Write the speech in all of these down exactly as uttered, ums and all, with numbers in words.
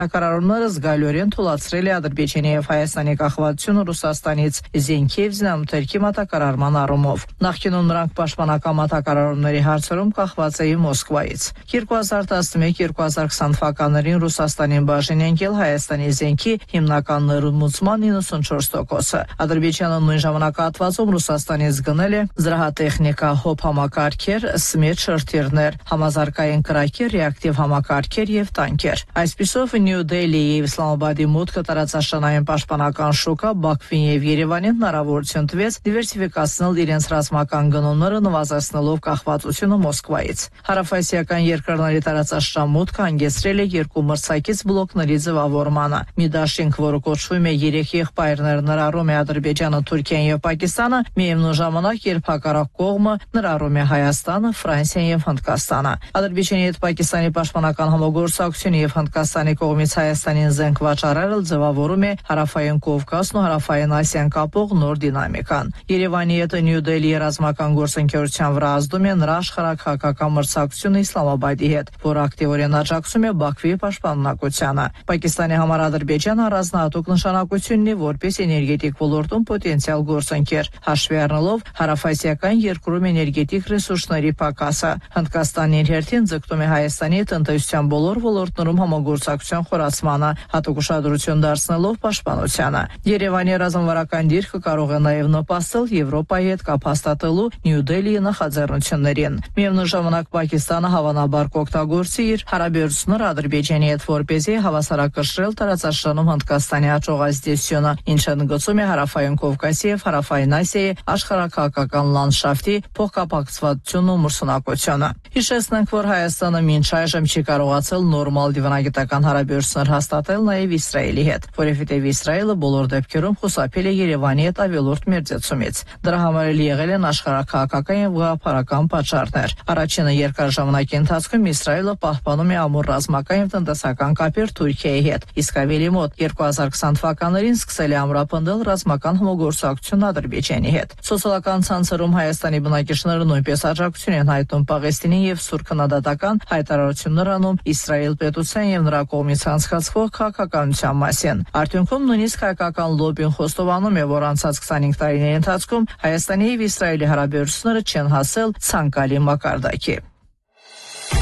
Հայտարարությունները զգալիորեն թուլացրել է Ադրբեջանի եւ Հայաստանի կախվածությունը Ռուսաստանից զենքի եւ զինամթերքի մատակարարման առումով։ Նախկինում նրանք պաշտպանական մատակարարումների հարցերում կախված էին Մոսկվայից։ երկու հազար տասնմեկ երկու հազար քսան թվականներին Ռուսաստանին բաժին ընկել Հայաստանի զենքի հիմնական ներմուծման իննսունչորս տոկոսը։ Ադրբեջանը նույն ժամանակահատվածում Ռուսաստանից գնել է զրահատեխնիկա, հոբ համակարգեր, սմեթ շրթիռներ, համազարգային կրակեր, ռեակտիվ համակարգեր եւ տանկեր։ Այսպիսով Նյու Դելհիի եւ Իսլամաբադի մուտքը տարածաշրջանային պաշտպանական շուկա Բաքվին եւ Երևանին հնարավորություն տվեց դիվերսիֆիկացնել իրենց ռազմական գնումները նվազեցնելով կախվածությունը Մոսկվայից։ Հարավասիական երկրների տարածաշրջան մուտքը հանգեցրել է երկու մրցակից բլոկների ձևավորմանը։ Մի դաշինք, որը կոչվում է երեք եղբայրներ, ներառում է Ադրբեջանը, Թուրքիան եւ Պակիստանը, միևնույն ժամանակ երբ հակառակ կողմը ներառում է Հայաստանը, Ֆրանսիան եւ Հնդկաստանը։ Ադրբեջանի հետ Պակիստանի պաշտպանական համագործակցությունը եւ Հնդկաստանի կողմից Հայաստանին զենք վաճառելը ձևավորում է Հարավային Կովկասն ու Հարավային Ասիան կապող նոր դինամիկան։ Երևանի հետ Նյու Դելհիի ռազմական գործընկերության վրա ազդում է նրա աշխարհակահաղական մրցակցությունը Իսլամաբադի հետ, որը ակտիվորեն աջակցում է Բաքվի պաշտպաննակությանը։ Պակիստանի համար Ադրբեջանը առանձնահատուկ նշանակություն ունի որպես էներգետիկ ոլորտում պոտենցիալ գործընկեր, հաշվի առնելով հարավասիական երկրում էներգետիկ ռեսուրսների պակասը։ Հնդկաստանն իր հերթին ձգտում է Հայաստանի տնտեսության բոլոր ոլորտներում համագործակցության խորացմանը, հատուկ ուշադրություն դարձնելով պաշտպանությանը։ Երևանի ռազմավարական դիրքը կարող է նաև նպաստել Եվրոպայի հետ կապ հաստատելու Նյու Դելհիի նախաձեռնություններին։ Միևնույն ժամանակ Պակիստանը հավանաբար կօգտագործի իր հարաբերությունները Ադրբեջանի հետ, որպեսզի հավասարակշռել տարածաշրջանում Հնդկաստանի աճող ազդեցությունը, ինչը ընդգծում է Հարավային Կովկասի եւ Հարավային Ասիայի աշխարհակահաղական լանդշաֆտի փոխկապակցվածությունն ու մրցունակությունը։ Հիշեցնենք, որ Հայաստանը մինչ այժմ չի կարողացել նորմալ դիվանագիտական հարաբերություններ հաստատել նաև Իսրայելի հետ, որովհետև Իսրայելը բոլոր դեպքերում խուսափել է Երևանի հետ ավելորդ մերձեցումից։ Դրա համար էլ եղել են աշխարհակահաղական եւ գաղափարական պատճառներ։ Առաջինը երկար ժամանակի ընթացքում Իսրայելը պահպանում է ամուր ռազմական եւ տնտեսական կապեր Թուրքիայի հետ, իսկ ավելի մոտ երկու հազար քսան թվականներին սկսել է ամրապնդել ռազմական համագործակցություն Ադրբեջանի հետ։ Սոցիալական ցանցերում Հայաստանի բնակիչները նույնպես աջակցություն են հայտնում Պաղեստինի եւ Սուրբ քննադատական հայտարարություններ անում Իսրայել պետության եւ նրա կողմից անցկացվող քաղաքականության մասին։ Արդյունքում նույնիսկ հայկական լոբին խոստովանում է, որ անցած քսանհինգ տարիների ընթացքում Հայաստանի եւ Իսրայելի հարաբերությունները չեն հասել ցանկալի մակարդակի։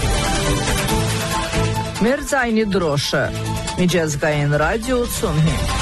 Մեր ձայնի դրոշը միջազգային ռադիո ութսուն հինգ